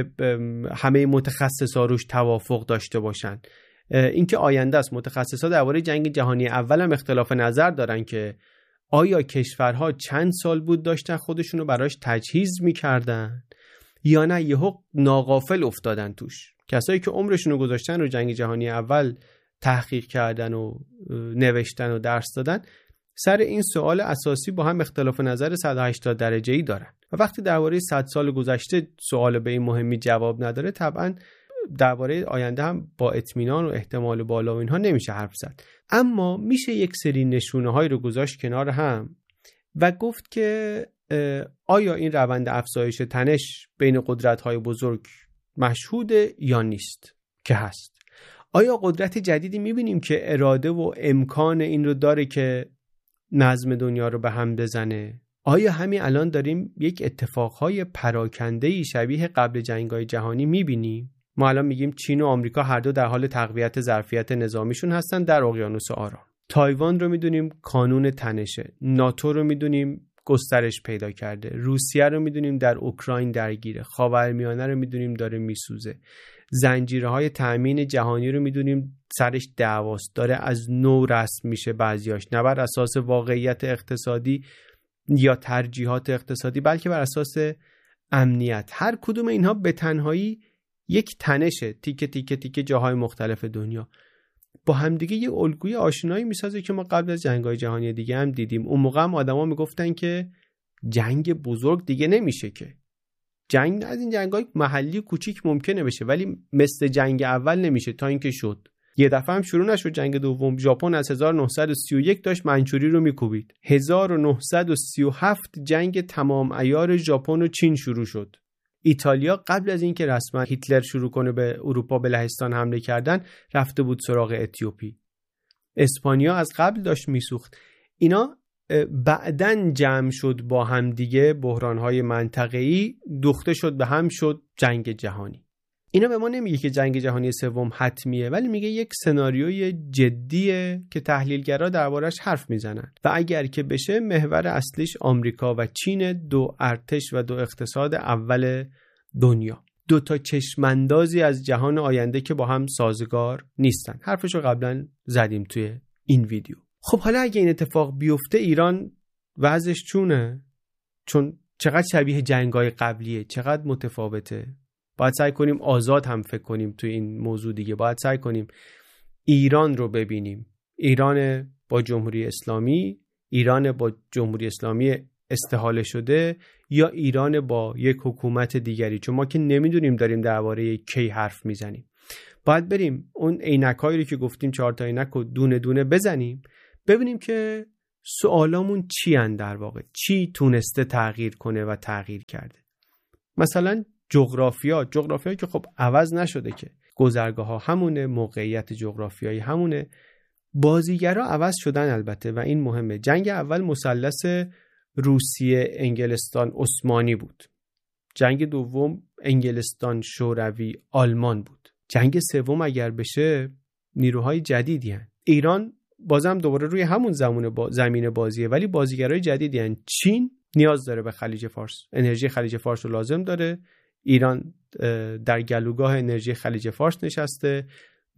همه متخصصا روش توافق داشته باشن. اینکه آینده است. متخصصا درباره جنگ جهانی اول هم اختلاف نظر دارن که آیا کشورها چند سال بود داشتن خودشونو براش تجهیز میکردن یا نه یهو ناغافل افتادن توش. کسایی که عمرشونو گذاشتن رو جنگ جهانی اول تحقیق کردن و نوشتن و درس دادن، سر این سوال اساسی با هم اختلاف نظر صد و هشتاد درجه‌ای دارن. و وقتی درباره صد سال گذشته سوال به این مهمی جواب نداره، طبعاً درباره آینده هم با اطمینان و احتمال بالا و اینها نمیشه حرف زد. اما میشه یک سری نشونه‌هایی رو گذاشت کنار هم و گفت که آیا این روند افزایش تنش بین قدرت‌های بزرگ مشهوده یا نیست؟ که هست. آیا قدرت جدیدی میبینیم که اراده و امکان این رو داره که نظم دنیا رو به هم بزنه؟ آیا همین الان داریم یک اتفاقهای پراکنده‌ای شبیه قبل جنگ‌های جهانی میبینیم؟ ما الان میگیم چین و آمریکا هر دو در حال تقویت ظرفیت نظامیشون هستن در اقیانوس آرام. تایوان رو میدونیم کانون تنشه. ناتو رو میدونیم گسترش پیدا کرده. روسیه رو میدونیم در اوکراین درگیره. خاورمیانه رو میدونیم داره میسوزه. زنجیرهای تأمین جهانی رو میدونیم سرش دعواست، داره از نو رسم میشه بعضیاش، نه بر اساس واقعیت اقتصادی یا ترجیحات اقتصادی بلکه بر اساس امنیت. هر کدوم اینها به تنهایی یک تنشه، تیکه تیکه تیکه جاهای مختلف دنیا با همدیگه یه الگوی آشنایی میسازه که ما قبل از جنگ‌های جهانی دیگه هم دیدیم. اون موقع هم آدما میگفتن که جنگ بزرگ دیگه نمیشه، که جنگ از این جنگ‌های محلی کوچیک ممکنه بشه ولی مثل جنگ اول نمیشه. تا اینکه شد یه دفعه هم شروع نشد جنگ دوم. ژاپن از هزار و نهصد و سی و یک داشت منچوری رو میکوبید. هزار و نهصد و سی و هفت جنگ تمام عیار ژاپن و چین شروع شد. ایتالیا قبل از اینکه رسما هیتلر شروع کنه به اروپا به لهستان حمله کردن رفته بود سراغ اتیوپی. اسپانیا از قبل داشت میسوخت. اینا بعدن جمع شد با هم دیگه، بحران‌های منطقه‌ای دوخته شد به هم، شد جنگ جهانی. اینا به ما نمیگه که جنگ جهانی سوم حتمیه، ولی میگه یک سناریوی جدیه که تحلیلگرا دربارش حرف میزنن و اگر که بشه محور اصلیش آمریکا و چین، دو ارتش و دو اقتصاد اول دنیا، دو تا چشماندازی از جهان آینده که با هم سازگار نیستن. حرفشو قبلا زدیم توی این ویدیو. خب حالا اگه این اتفاق بیفته ایران وضعش چونه؟ چون چقدر شبیه جنگ‌های قبلیه، چقدر متفاوته. باید سعی کنیم آزاد هم فکر کنیم توی این موضوع دیگه. باید سعی کنیم ایران رو ببینیم، ایران با جمهوری اسلامی، ایران با جمهوری اسلامی استحاله شده یا ایران با یک حکومت دیگری، چون ما که نمیدونیم داریم درباره کی حرف میزنیم. باید بریم اون عینکایی رو که گفتیم چهار تا عینک رو دونه دونه بزنیم، ببینیم که سوالامون چی ان، در واقع چی تونسته تغییر کنه و تغییر کرده. مثلا جغرافیا، جغرافیا که خب عوض نشده که، گذرگاه ها همونه، موقعیت جغرافیایی همونه، بازیگرها عوض شدن البته و این مهمه. جنگ اول مثلث روسیه، انگلستان، عثمانی بود. جنگ دوم انگلستان، شوروی، آلمان بود. جنگ سوم اگر بشه نیروهای جدیدی هن. ایران بازم دوباره روی همون زمین با زمین بازیه، ولی بازیگرای جدیدی هن. چین نیاز داره به خلیج فارس، انرژی خلیج فارس رو لازم داره. ایران در گلوگاه انرژی خلیج فارس نشسته.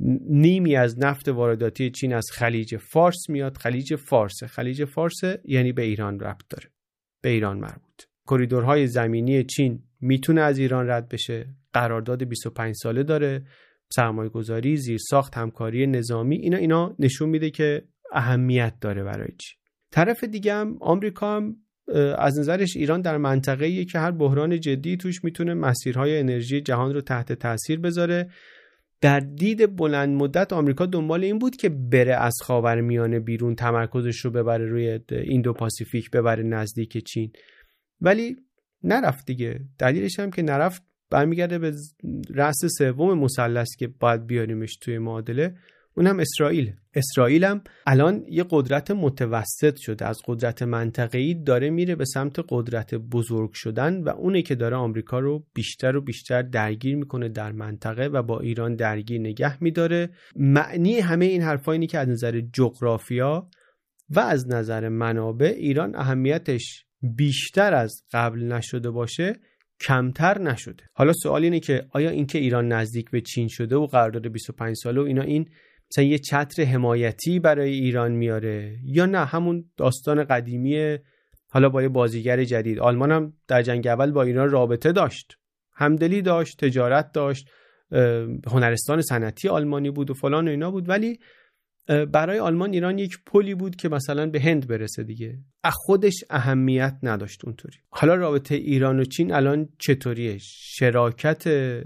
نیمی از نفت وارداتی چین از خلیج فارس میاد. خلیج فارس خلیج فارس یعنی به ایران ربط داره، به ایران مربوط. کریدورهای زمینی چین میتونه از ایران رد بشه. قرارداد بیست و پنج ساله داره، سرمایه گذاری، زیرساخت، همکاری نظامی، اینا اینا نشون میده که اهمیت داره برای چی. طرف دیگه هم آمریکا هم از نظرش ایران در منطقه‌ایه که هر بحران جدی توش میتونه مسیرهای انرژی جهان رو تحت تاثیر بذاره. در دید بلند مدت آمریکا دنبال این بود که بره از خاورمیانه بیرون، تمرکزش رو ببره روی ایندو پاسیفیک، ببره نزدیک چین، ولی نرفت دیگه. دلیلش هم که نرفت برمیگرده به رأس سوم مثلث که باید بیاریمش توی معادله، اونم اسرائیل. اسرائیل هم الان یه قدرت متوسط شده، از قدرت منطقه‌ای داره میره به سمت قدرت بزرگ شدن و اونه که داره آمریکا رو بیشتر و بیشتر درگیر میکنه در منطقه و با ایران درگیر نگه میداره. معنی همه این حرفا اینه که از نظر جغرافیا و از نظر منابع ایران اهمیتش بیشتر از قبل نشده باشه، کمتر نشده. حالا سوال اینه که آیا این که ایران نزدیک به چین شده و قرارداد بیست و پنج ساله و اینا، این مثلا یه چتر حمایتی برای ایران میاره یا نه همون داستان قدیمی، حالا با یه بازیگر جدید. آلمان هم در جنگ اول با ایران رابطه داشت، همدلی داشت، تجارت داشت، هنرستان صنعتی آلمانی بود و فلان و اینا بود، ولی برای آلمان ایران یک پلی بود که مثلا به هند برسه دیگه، از خودش اهمیت نداشت اونطوری. حالا رابطه ایران و چین الان چطوریه؟ شراکت،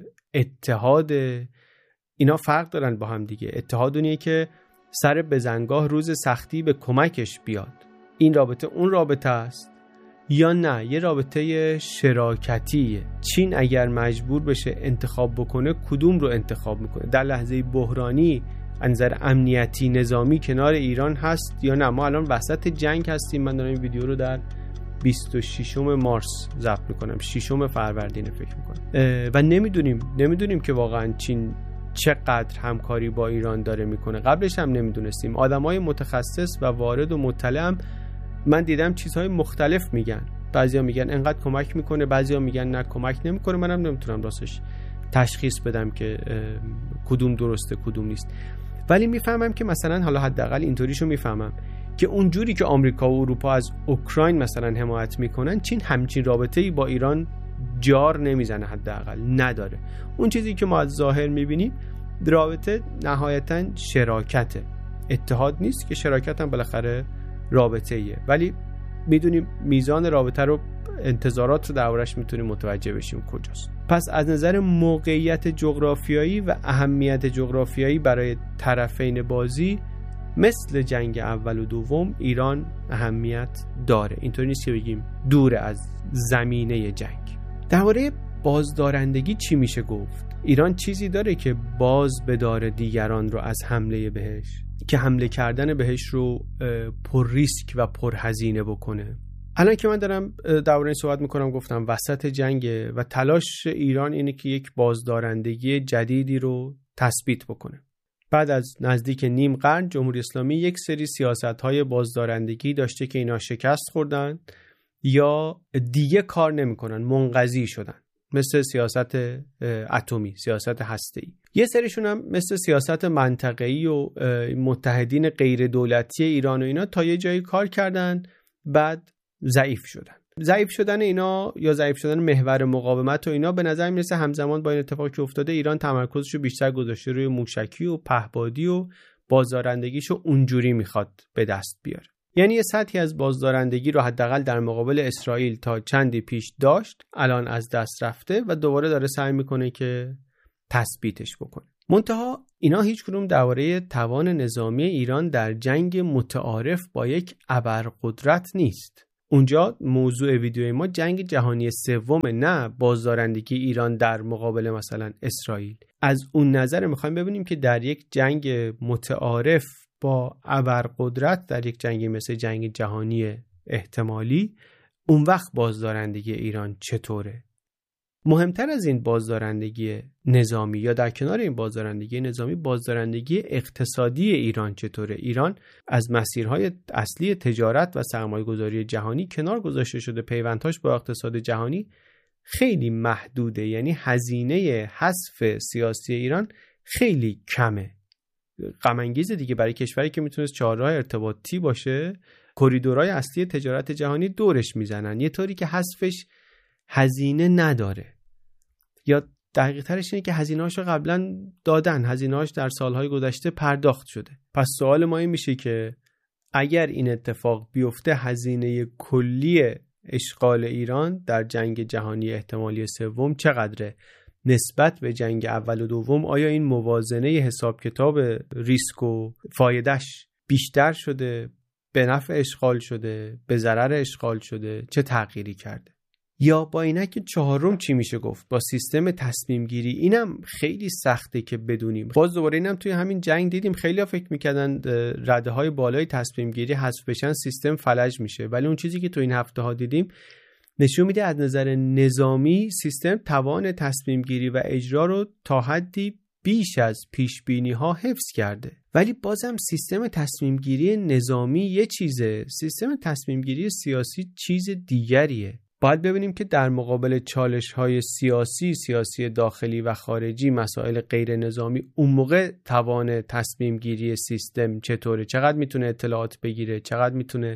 اتحاد، اینا فرق دارن با هم دیگه. اتحاد اونیه که سر بزنگاه روز سختی به کمکش بیاد. این رابطه اون رابطه است یا نه یه رابطه شراکتیه؟ چین اگر مجبور بشه انتخاب بکنه کدوم رو انتخاب میکنه؟ در لحظه بحرانی از نظر امنیتی نظامی کنار ایران هست یا نه؟ ما الان وسط جنگ هستیم. من دارم این ویدیو رو در بیست و ششم مارس ضبط میکنم، ششم فروردین فکر میکنم، و نمیدونیم نمیدونیم که واقعا چین چقدر همکاری با ایران داره میکنه. قبلش هم نمیدونستیم. آدمای متخصص و وارد و مطلع هم من دیدم چیزهای مختلف میگن. بعضیا میگن انقدر کمک میکنه، بعضیا میگن نه کمک نمیکنه. منم نمیتونم راستش تشخیص بدم که کدوم درسته کدوم نیست، ولی میفهمم که مثلا حالا حداقل اینطوریشو میفهمم که اونجوری که آمریکا و اروپا از اوکراین مثلا حمایت میکنن، چین همچین رابطه‌ای با ایران جار نمیزنه، حداقل نداره. اون چیزی که ما از ظاهر میبینیم رابطه نهایتاً شراکته، اتحاد نیست که شراکت هم بالاخره رابطه‌ایه، ولی میدونیم میزان رابطه رو، انتظارات رو دربارش میتونیم متوجه بشیم کجاست. پس از نظر موقعیت جغرافیایی و اهمیت جغرافیایی برای طرفین بازی، مثل جنگ اول و دوم ایران اهمیت داره. اینطوری نیست که بگیم دوره از زمینه جنگ. درباره بازدارندگی چی میشه گفت؟ ایران چیزی داره که باز بداره دیگران رو از حمله بهش، که حمله کردن بهش رو پر ریسک و پر هزینه بکنه. الان که من دارم درباره این صحبت میکنم، گفتم وسط جنگه و تلاش ایران اینه که یک بازدارندگی جدیدی رو تثبیت بکنه. بعد از نزدیک نیم قرن جمهوری اسلامی یک سری سیاست‌های بازدارندگی داشته که اینا شکست خوردن یا دیگه کار نمی‌کنن، منقضی شدن، مثل سیاست اتمی، سیاست هسته‌ای. یه سریشون هم مثل سیاست منطقه‌ای و متحدین غیر دولتی ایران و اینا تا یه جایی کار کردن، بعد ضعیف شدن. ضعیف شدن اینا یا ضعیف شدن محور مقاومت و اینا به نظر میرسه همزمان با این اتفاقی که افتاده ایران تمرکزشو بیشتر گذاشته روی موشکی و پهپادی و بازدارندگیشو اونجوری میخواد به دست بیاره. یعنی یه سطحی از بازدارندگی رو حداقل در مقابل اسرائیل تا چندی پیش داشت، الان از دست رفته و دوباره داره سعی میکنه که تثبیتش بکنه. منتها اینا هیچ کدوم درباره توان نظامی ایران در جنگ متعارف با یک ابرقدرت نیست. اونجا موضوع ویدیوی ما جنگ جهانی سوم، نه بازدارندگی ایران در مقابل مثلا اسرائیل. از اون نظر میخوایم ببینیم که در یک جنگ متعارف با ابرقدرت، در یک جنگی مثل جنگ جهانی احتمالی، اون وقت بازدارندگی ایران چطوره؟ مهمتر از این بازدارندگی نظامی یا در کنار این بازدارندگی نظامی، بازدارندگی اقتصادی ایران چطوره؟ ایران از مسیرهای اصلی تجارت و سرمایه‌گذاری جهانی کنار گذاشته شده، پیوندهاش با اقتصاد جهانی خیلی محدوده. یعنی هزینه حذف سیاسی ایران خیلی کمه. غم انگیزه دیگه برای کشوری که میتونست چهارراه ارتباطی باشه، کریدورهای اصلی تجارت جهانی دورش میزنن، یه طوری که حذفش هزینه نداره. یا دقیق ترش اینه که هزینه‌هاشو قبلا دادن، هزینه‌هاش در سالهای گذشته پرداخت شده. پس سوال ما این میشه که اگر این اتفاق بیفته، هزینه کلی اشغال ایران در جنگ جهانی احتمالی سوم چقدره نسبت به جنگ اول و دوم؟ آیا این موازنه حساب کتاب ریسک و فایدهش بیشتر شده، به نفع اشغال شده، به ضرر اشغال شده، چه تغییری کرده؟ یا با اینکه چهارم چی میشه گفت؟ با سیستم تصمیم گیری. اینم خیلی سخته که بدونیم. باز دوباره اینم توی همین جنگ دیدیم، خیلی‌ها فکر می‌کردن رده های بالای تصمیم گیری حذف بشن سیستم فلج میشه، ولی اون چیزی که تو این هفته ها دیدیم نشون میده از نظر نظامی سیستم توان تصمیم گیری و اجرا رو تا حدی بیش از پیش بینی ها حفظ کرده. ولی بازم سیستم تصمیم گیری نظامی یه چیزه، سیستم تصمیم گیری سیاسی چیز دیگریه. باید ببینیم که در مقابل چالش های سیاسی، سیاسی داخلی و خارجی، مسائل غیر نظامی، اون موقع توان تصمیم گیری سیستم چطوره؟ چقدر میتونه اطلاعات بگیره؟ چقدر میتونه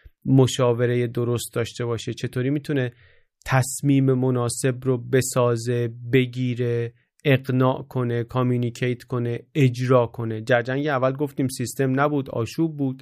مشاوره درست داشته باشه؟ چطوری میتونه تصمیم مناسب رو بسازه، بگیره، اقناع کنه، کامیونیکیت کنه، اجرا کنه؟ در جنگ اول گفتیم سیستم نبود، آشوب بود.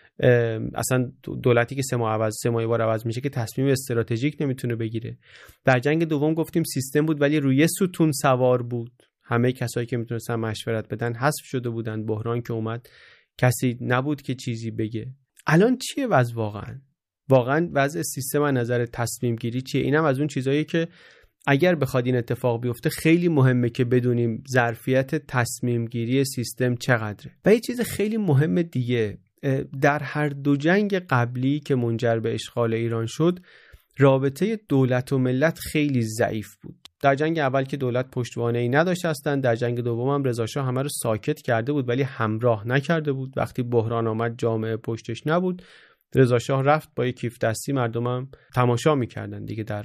اصلا دولتی که سه ماه عوض سه ماه بار عوض میشه که تصمیم استراتژیک نمیتونه بگیره. در جنگ دوم گفتیم سیستم بود ولی روی ستون سوار بود، همه کسایی که میتونستن مشورت بدن حذف شده بودن. بحران که اومد کسی نبود که چیزی بگه. الان چیه وضع؟ واقعا واقعا وضع سیستم از نظر تصمیم گیری چیه؟ اینم از اون چیزایی که اگر بخواد این اتفاق بیفته خیلی مهمه که بدونیم ظرفیت تصمیم گیری سیستم چقدره. و یه چیز خیلی مهم دیگه، در هر دو جنگ قبلی که منجر به اشغال ایران شد، رابطه دولت و ملت خیلی ضعیف بود. در جنگ اول که دولت پشتوانه‌ای نداشت هستن، در جنگ دوم هم رضا شاه همه رو ساکت کرده بود ولی همراه نکرده بود. وقتی بحران آمد جامعه پشتش نبود، رضا شاه رفت با یک کیف دستی، مردمم تماشا میکردن دیگه در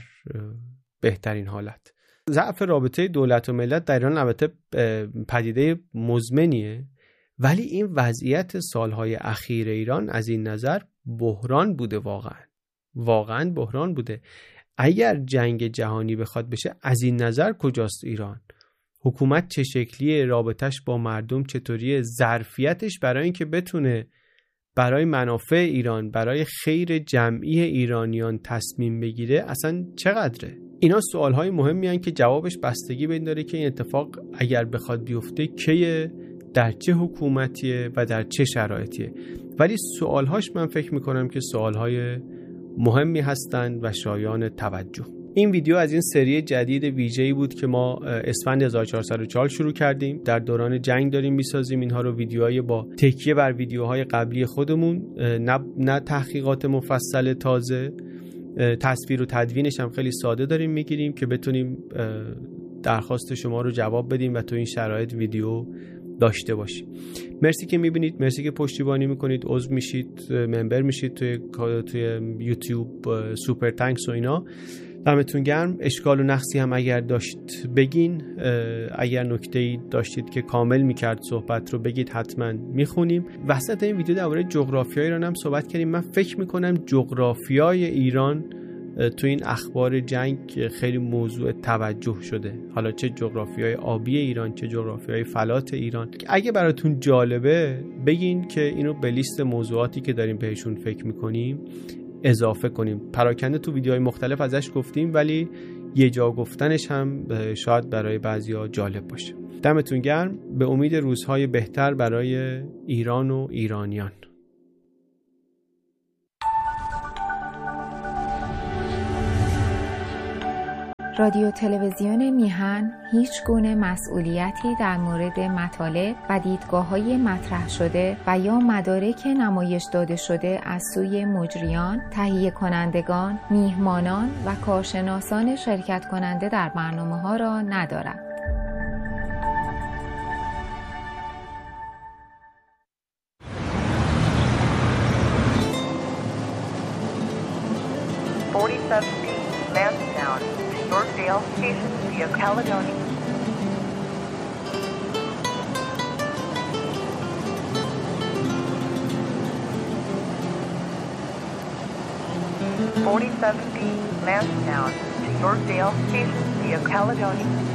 بهترین حالت. ضعف رابطه دولت و ملت در ایران البته پدیده مزمنیه، ولی این وضعیت سالهای اخیر ایران از این نظر بحران بوده. واقعا واقعا بحران بوده. اگر جنگ جهانی بخواد بشه، از این نظر کجاست ایران؟ حکومت چه شکلیه؟ رابطش با مردم چطوریه؟ ظرفیتش برای اینکه بتونه برای منافع ایران، برای خیر جمعی ایرانیان تصمیم بگیره اصلا چقدره؟ اینا سوالهای مهمی هستند که جوابش بستگی به این داره که این اتفاق اگر بخواد بیفته کیه، در چه حکومتیه و در چه شرایطیه. ولی سوالهاش من فکر میکنم که سوالهای مهمی هستند و شایان توجه. این ویدیو از این سری جدید ویژه‌ای بود که ما اسفند هزار و چهارصد و چهار شروع کردیم. در دوران جنگ داریم میسازیم اینها رو، ویدیوهای با تکیه بر ویدیوهای قبلی خودمون، نه, نه تحقیقات مفصل تازه. تصویر و تدوینش هم خیلی ساده داریم میگیریم که بتونیم درخواست شما رو جواب بدیم و تو این شرایط ویدیو داشته باشیم. مرسی که میبینید، مرسی که پشتیبانی میکنید، عضو میشید، ممبر میشید توی توی یوتیوب، سوپر تانکس و اینا. دمتون گرم. اشکال و نقصی هم اگر داشت بگین، اگر نکته‌ای داشتید که کامل میکرد صحبت رو بگید، حتما میخونیم. وسط این ویدیو درباره جغرافیای ایران هم صحبت کردیم. من فکر میکنم جغرافیای ایران تو این اخبار جنگ خیلی موضوع توجه شده، حالا چه جغرافیای آبی ایران چه جغرافیای فلات ایران. اگه براتون جالبه بگین که اینو به لیست موضوعاتی که داریم بهشون فکر میکنیم اضافه کنیم. پراکنده تو ویدیوهای مختلف ازش گفتیم ولی یه جا گفتنش هم شاید برای بعضیا جالب باشه. دمتون گرم، به امید روزهای بهتر برای ایران و ایرانیان. رادیو تلویزیون میهن هیچ گونه مسئولیتی در مورد مطالب و دیدگاه‌های مطرح شده و یا مدارک نمایش داده شده از سوی مجریان، تهیه کنندگان، میهمانان و کارشناسان شرکت کننده در برنامه‌ها را ندارد. forty-seven B, Lansdowne, Yorkdale Station via Caledonia. forty-seven B, Lansdowne to Yorkdale Station via Caledonia.